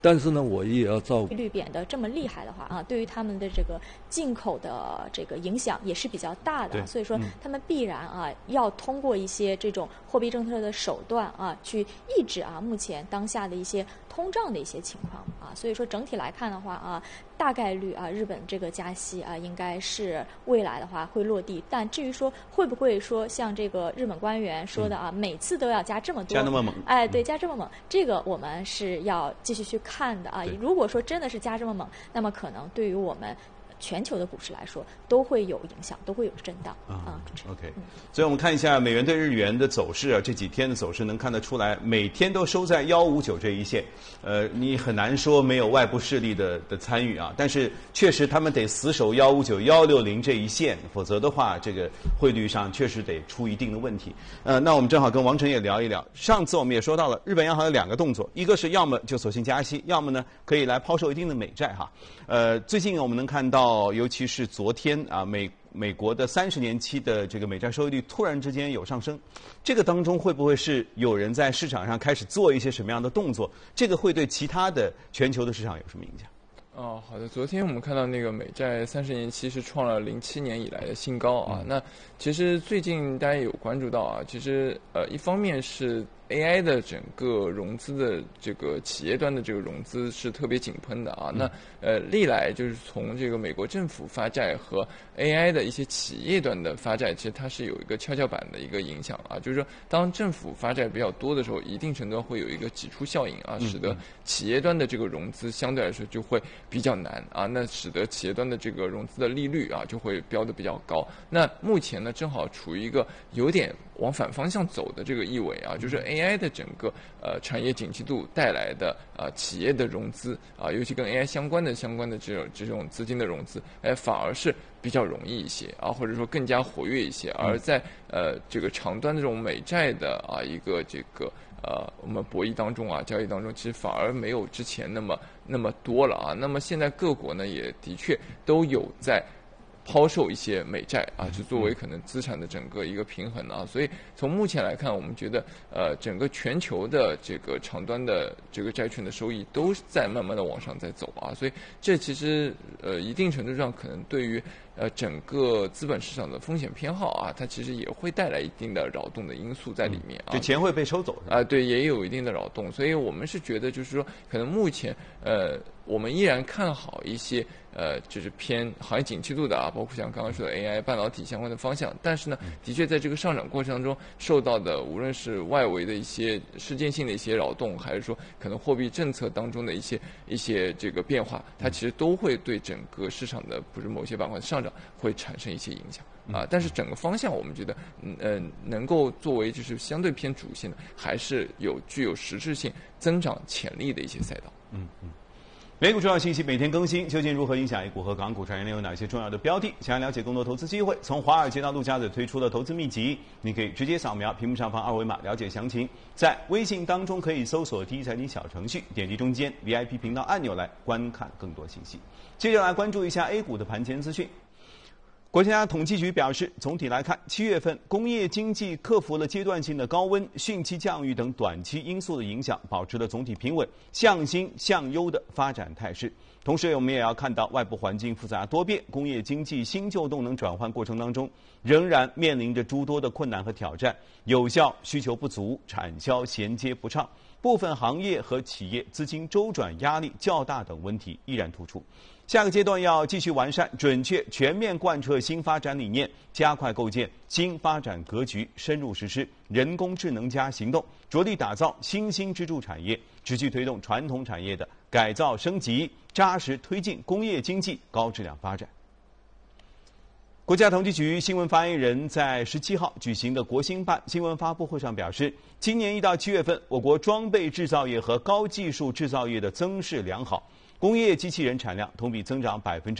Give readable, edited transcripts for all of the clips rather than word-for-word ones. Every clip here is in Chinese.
但是呢，我也要照顾。 利率贬得这么厉害的话啊，对于他们的这个进口的这个影响也是比较大的，所以说他们必然要通过一些这种货币政策的手段去抑制目前当下的一些通胀的一些情况所以说整体来看的话大概率日本这个加息应该是未来的话会落地，但至于说会不会说像这个日本官员说的每次都要加这么多， 加那么猛， 对，加这么猛，这个我们是要继续去看的如果说真的是加这么猛，那么可能对于我们全球的股市来说都会有影响，都会有震荡 OK，所以我们看一下美元对日元的走势这几天的走势能看得出来，每天都收在159这一线。你很难说没有外部势力的参与但是确实他们得死守159、160这一线，否则的话，这个汇率上确实得出一定的问题。那我们正好跟王晨也聊一聊。上次我们也说到了，日本央行有2个动作，一个是要么就索性加息，要么呢可以来抛售一定的美债最近我们能看到，尤其是昨天美国的30年期的这个美债收益率突然之间有上升，这个当中会不会是有人在市场上开始做一些什么样的动作？这个会对其他的全球的市场有什么影响？ 好的。昨天我们看到那个美债30年期是创了07年以来的新高那其实最近大家有关注到其实一方面是AI 的整个融资的这个企业端的这个融资是特别井喷的那历来就是从这个美国政府发债和 AI 的一些企业端的发债，其实它是有一个跷跷板的一个影响就是说当政府发债比较多的时候，一定程度上会有一个挤出效应使得企业端的这个融资相对来说就会比较难那使得企业端的这个融资的利率就会标得比较高。那目前呢，正好处于一个有点往反方向走的这个意味就是 AI 的整个产业景气度带来的企业的融资尤其跟 AI 相关的这种资金的融资反而是比较容易一些或者说更加活跃一些。而在这个长端的这种美债的一个这个我们博弈当中交易当中，其实反而没有之前那么多了那么现在各国呢也的确都有在抛售一些美债就作为可能资产的整个一个平衡所以从目前来看，我们觉得整个全球的这个长端的这个债券的收益都在慢慢的往上在走所以这其实一定程度上可能对于整个资本市场的风险偏好它其实也会带来一定的扰动的因素在里面就钱会被收走对，也有一定的扰动。所以我们是觉得就是说可能目前我们依然看好一些就是偏行业景气度的包括像刚刚说的 AI 半导体相关的方向，但是呢的确在这个上涨过程当中受到的无论是外围的一些事件性的一些扰动，还是说可能货币政策当中的一些这个变化，它其实都会对整个市场的不是某些板块的上涨会产生一些影响但是整个方向我们觉得能够作为就是相对偏主线的，还是具有实质性增长潜力的一些赛道。 美股重要信息每天更新，究竟如何影响 A 股和港股？产业链有哪些重要的标的？想要了解更多投资机会，从华尔街到陆家嘴推出的投资秘籍，你可以直接扫描屏幕上方2维码了解详情。在微信当中可以搜索第一财经小程序，点击中间 VIP 频道按钮来观看更多信息。接着来关注一下 A 股的盘前资讯。国家统计局表示，总体来看，7月份工业经济克服了阶段性的高温、汛期降雨等短期因素的影响，保持了总体平稳、向新向优的发展态势。同时，我们也要看到外部环境复杂多变，工业经济新旧动能转换过程当中，仍然面临着诸多的困难和挑战，有效需求不足，产销衔接不畅，部分行业和企业资金周转压力较大等问题依然突出。下个阶段要继续完善、准确、全面贯彻新发展理念，加快构建新发展格局，深入实施人工智能加行动，着力打造新兴支柱产业，持续推动传统产业的改造升级，扎实推进工业经济高质量发展。国家统计局新闻发言人在17号举行的国新办新闻发布会上表示，今年1到7月份，我国装备制造业和高技术制造业的增势良好，工业机器人产量同比增长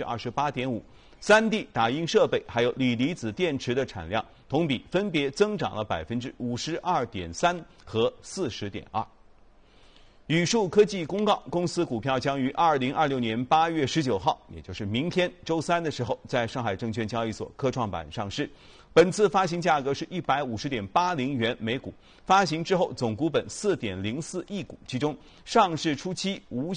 28.5%，3D 打印设备还有锂离子电池的产量同比分别增长了52.3%和40.2%。宇树科技公告，公司股票将于2026年8月19号，也就是明天周三的时候，在上海证券交易所科创板上市。本次发行价格是150.80元每股，发行之后总股本4.04亿股，其中上市初期无